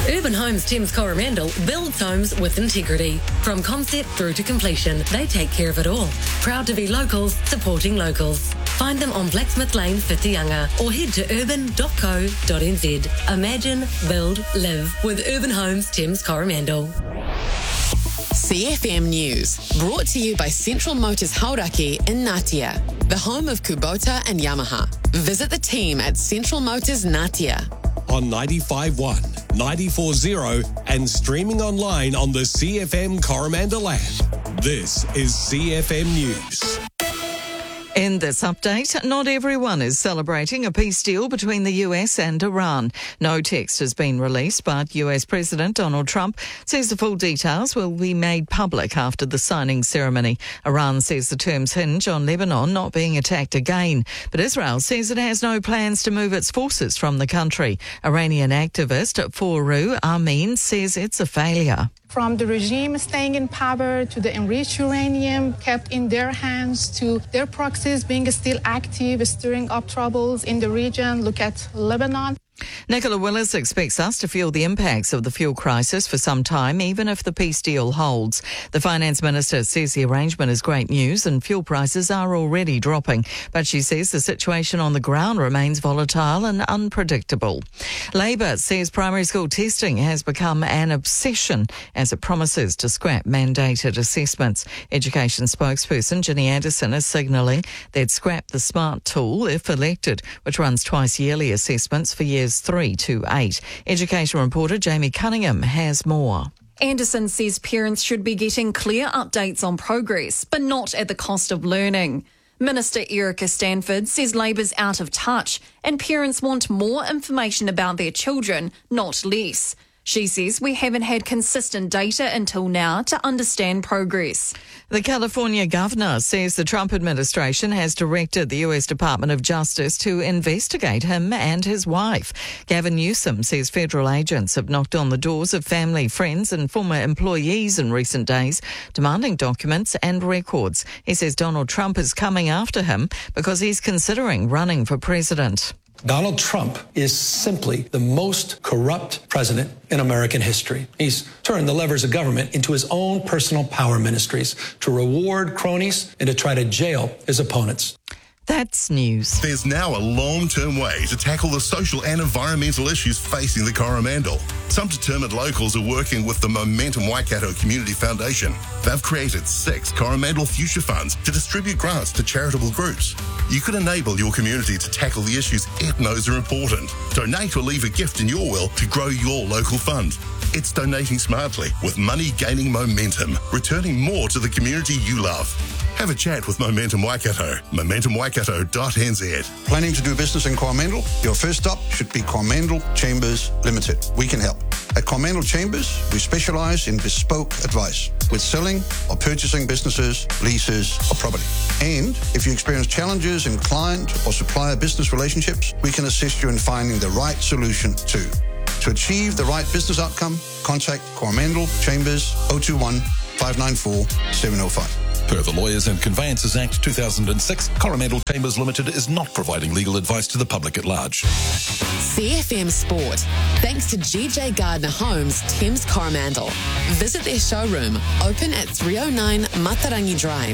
Urban Homes Thames Coromandel builds homes with integrity. From concept through to completion, they take care of it all. Proud to be locals, supporting locals. Find them on Blacksmith Lane, Whitianga, or head to urban.co.nz. Imagine, build, live with Urban Homes Thames Coromandel. CFM News, brought to you by Central Motors Hauraki in Ngatea, the home of Kubota and Yamaha. Visit the team at Central Motors Ngatea. On 95.1, 94.0 and streaming online on the CFM Coromandel app. This is CFM News. In this update, not everyone is celebrating a peace deal between the US and Iran. No text has been released, but US President Donald Trump says the full details will be made public after the signing ceremony. Iran says the terms hinge on Lebanon not being attacked again, but Israel says it has no plans to move its forces from the country. Iranian activist Forough Amin says it's a failure. From the regime staying in power to the enriched uranium kept in their hands to their proxies being still active, stirring up troubles in the region. Look at Lebanon. Nicola Willis expects us to feel the impacts of the fuel crisis for some time, even if the peace deal holds. The finance minister says the arrangement is great news and fuel prices are already dropping, but she says the situation on the ground remains volatile and unpredictable. Labor says primary school testing has become an obsession as it promises to scrap mandated assessments. Education spokesperson Ginny Anderson is signalling they'd scrap the SMART tool if elected, which runs twice yearly assessments for years 3 to 8. Education reporter Jamie Cunningham has more. Anderson says parents should be getting clear updates on progress, but not at the cost of learning. Minister Erica Stanford says Labor's out of touch and parents want more information about their children, not less. She says we haven't had consistent data until now to understand progress. The California governor says the Trump administration has directed the US Department of Justice to investigate him and his wife. Gavin Newsom says federal agents have knocked on the doors of family, friends and former employees in recent days, demanding documents and records. He says Donald Trump is coming after him because he's considering running for president. Donald Trump is simply the most corrupt president in American history. He's turned the levers of government into his own personal power ministries to reward cronies and to try to jail his opponents. That's news. There's now a long-term way to tackle the social and environmental issues facing the Coromandel. Some determined locals are working with the Momentum Waikato Community Foundation. They've created 6 Coromandel Future Funds to distribute grants to charitable groups. You could enable your community to tackle the issues it knows are important. Donate or leave a gift in your will to grow your local fund. It's donating smartly, with money gaining momentum, returning more to the community you love. Have a chat with Momentum Waikato, momentumwaikato.nz. Planning to do business in Coromandel? Your first stop should be Coromandel Chambers Limited. We can help. At Coromandel Chambers, we specialise in bespoke advice with selling or purchasing businesses, leases or property. And if you experience challenges in client or supplier business relationships, we can assist you in finding the right solution too. To achieve the right business outcome, contact Coromandel Chambers 021 594 705. Per the Lawyers and Conveyances Act 2006, Coromandel Chambers Limited is not providing legal advice to the public at large. CFM Sport, thanks to GJ Gardner Homes, Thames Coromandel. Visit their showroom, open at 309 Matarangi Drive.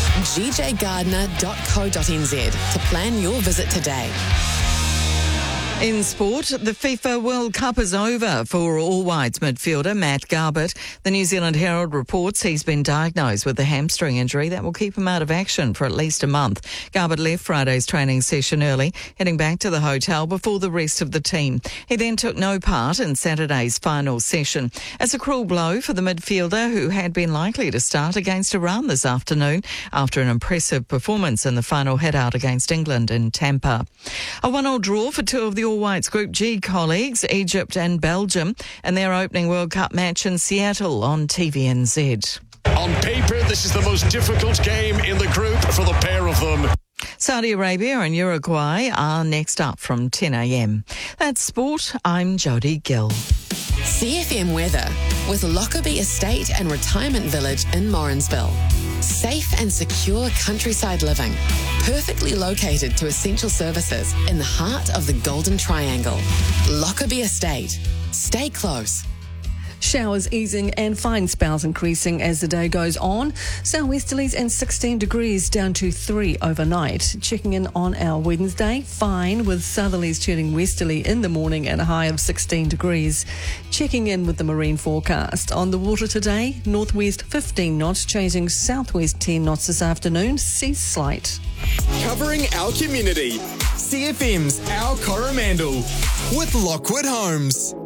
gjgardner.co.nz to plan your visit today. In sport, the FIFA World Cup is over for All Whites midfielder Matt Garbutt. The New Zealand Herald reports he's been diagnosed with a hamstring injury that will keep him out of action for at least a month. Garbutt left Friday's training session early, heading back to the hotel before the rest of the team. He then took no part in Saturday's final session. It's a cruel blow for the midfielder who had been likely to start against Iran this afternoon after an impressive performance in the final hit-out against England in Tampa. A 1-1 draw for two of the All Whites Group G colleagues, Egypt and Belgium, and their opening World Cup match in Seattle on TVNZ. On paper, this is the most difficult game in the group for the pair of them. Saudi Arabia and Uruguay are next up from 10 a.m. That's sport. I'm Jodie Gill. CFM weather with Lockerbie Estate and Retirement Village in Morrinsville. Safe and secure countryside living, perfectly located to essential services in the heart of the Golden Triangle. Lockerbie Estate. Stay close. Showers easing and fine spells increasing as the day goes on. Southwesterlies and 16 degrees down to 3 overnight. Checking in on our Wednesday, fine with southerlies turning westerly in the morning and a high of 16 degrees. Checking in with the marine forecast. On the water today, northwest 15 knots, changing southwest 10 knots this afternoon. Seas slight. Covering our community. CFM's Our Coromandel with Lockwood Homes.